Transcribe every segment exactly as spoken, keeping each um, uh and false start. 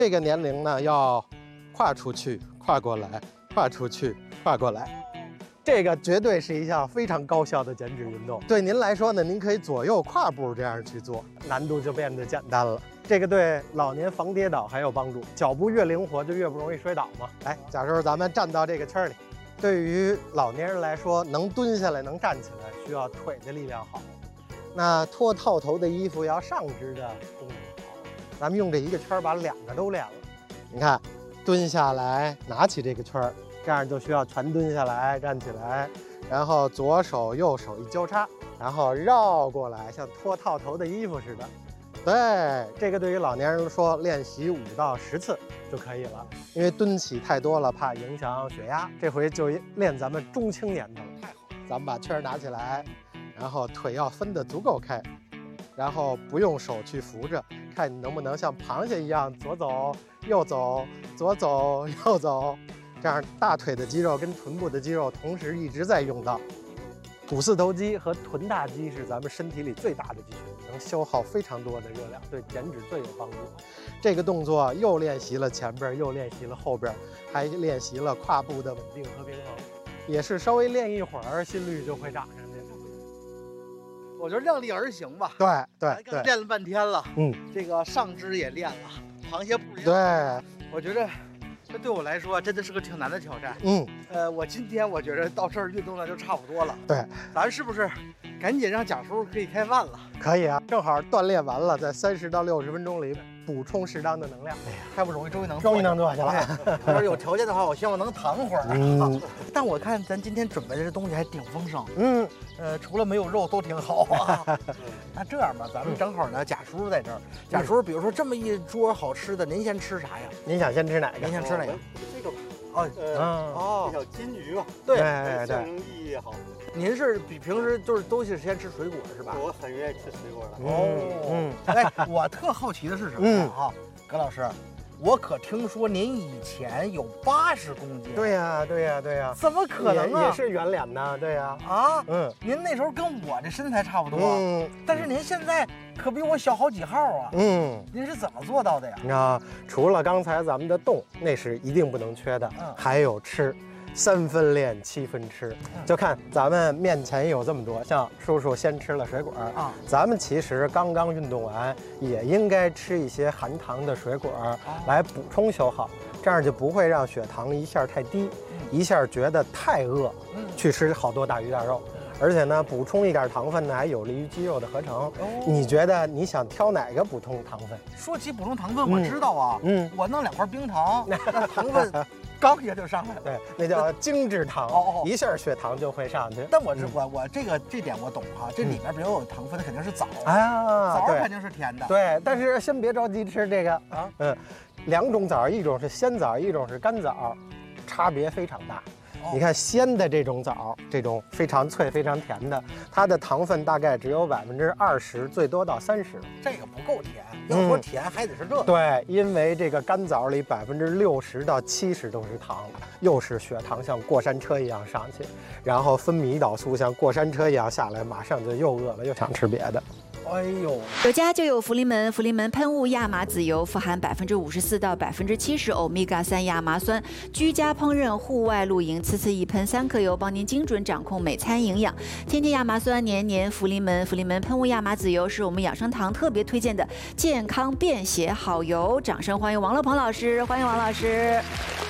这个年龄呢，要跨出去、跨过来、跨出去、跨过来。这个绝对是一项非常高效的减脂运动。对您来说呢，您可以左右跨步这样去做，难度就变得简单了。这个对老年防跌倒还有帮助，脚步越灵活就越不容易摔倒嘛。来，假如咱们站到这个圈里，对于老年人来说，能蹲下来、能站起来，需要腿的力量好。那脱套头的衣服要上肢的功能好。咱们用这一个圈把两个都练了。你看，蹲下来，拿起这个圈。这样就需要全蹲下来，站起来，然后左手右手一交叉，然后绕过来，像脱套头的衣服似的。对，这个对于老年人说，练习五到十次就可以了。因为蹲起太多了，怕影响血压。这回就练咱们中青年的了，太好了。咱们把圈拿起来，然后腿要分得足够开，然后不用手去扶着，看你能不能像螃蟹一样左走右走，左走右走。这样大腿的肌肉跟臀部的肌肉同时一直在用到。股四头肌和臀大肌是咱们身体里最大的肌群，能消耗非常多的热量，对减脂最有帮助。这个动作又练习了前边，又练习了后边，还练习了胯部的稳定和平衡，也是稍微练一会儿，心率就会涨上去。 我觉得量力而行吧。 对对对， 练了半天了， 嗯， 这个上肢也练了，螃蟹步也对， 我觉得。这对我来说真的是个挺难的挑战。 嗯， 呃，我今天我觉得到这儿运动量就差不多了。 对， 咱是不是赶紧让贾叔可以开饭了？ 可以啊，正好锻炼完了，在三十到六十分钟里补充适当的能量。 哎呀，太不容易，终于能终于能坐下了。 要是有条件的话，我希望能躺会儿。 嗯， 但我看咱今天准备的这东西还挺丰盛。 嗯， 呃，除了没有肉都挺好啊。那这样吧，咱们正好呢，贾叔在这儿。贾叔，比如说这么一桌好吃的，您先吃啥呀？ 您想先吃哪个？ 您先吃哪个？ 这个吧。 哦， 呃， 哦， 这叫金鱼嘛。 对对对， 象征意义也好。 您是比平时就是都是先吃水果是吧？ 我很愿意吃水果的。 哦，嗯，哎，我特好奇的是什么呀？哈，葛老师，我可听说您以前有八十公斤。 对呀，对呀，对呀， 怎么可能啊？ 也是圆脸呢，对呀。 啊， 嗯， 您那时候跟我这身材差不多， 嗯， 但是您现在可比我小好几号啊。 嗯， 您是怎么做到的呀？ 啊，除了刚才咱们的动，那是一定不能缺的， 嗯， 还有吃。三分练，七分吃，就看咱们面前有这么多，像叔叔先吃了水果啊，咱们其实刚刚运动完，也应该吃一些含糖的水果来补充消耗，这样就不会让血糖一下太低，一下觉得太饿，去吃好多大鱼大肉。而且呢，补充一点糖分呢，还有利于肌肉的合成。哦，你觉得你想挑哪个补充糖分？ 说起补充糖分，我知道啊， 嗯， 我弄两块冰糖，那糖分刚也就上来了。 对，那叫精制糖，哦，一下血糖就会上去。 但我是我我这个这点我懂哈，这里面比如有糖分的肯定是枣啊， 枣肯定是甜的。 对，但是先别着急吃这个啊，嗯，两种枣，一种是鲜枣，一种是干枣，差别非常大。你看鲜的这种枣，这种非常脆、非常甜的，它的糖分大概只有百分之二十，最多到三十。 这个不够甜，要说甜还得是这个。 对，因为这个干枣里百分之六十到七十都是糖，又是血糖像过山车一样上去，然后分泌胰岛素像过山车一样下来，马上就又饿了，又想吃别的。 哎呦， 有家就有福临门，福临门喷雾亚麻籽油富含百分之五十四到百分之七十欧米伽三亚麻酸，居家烹饪、户外露营，次次一喷三颗油，帮您精准掌控每餐营养。天天亚麻酸，年年福临门。福临门喷雾亚麻籽油是我们养生堂特别推荐的健康便携好油。掌声欢迎王乐鹏老师，欢迎王老师。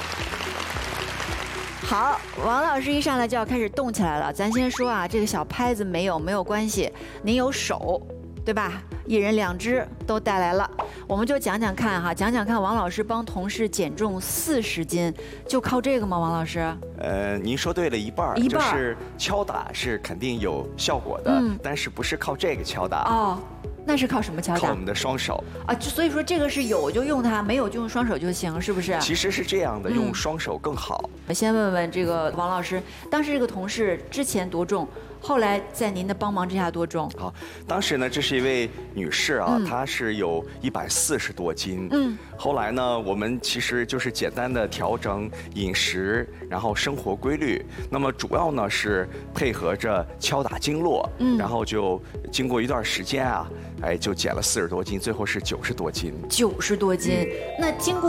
好，王老师一上来就要开始动起来了。咱先说啊，这个小拍子没有没有关系，您有手。对吧？一人两只都带来了，我们就讲讲看哈，讲讲看王老师帮同事减重四十斤，就靠这个吗？王老师？ 呃，您说对了一半，一半就是敲打是肯定有效果的，嗯，但是不是靠这个敲打哦。那是靠什么敲打？ 靠我们的双手啊，就所以说这个是有就用它，没有就用双手就行，是不是？ 其实是这样的，嗯，用双手更好。 我先问问这个王老师，当时这个同事之前多重？后来在您的帮忙之下多重？ 好，当时呢，这是一位女士啊，嗯，她是有一百四十多斤。嗯，后来呢，我们其实就是简单的调整饮食，然后生活规律。那么主要呢是配合着敲打经络，嗯，然后就经过一段时间啊，哎，就减了四十多斤，最后是九十多斤。 九十多斤，那经过。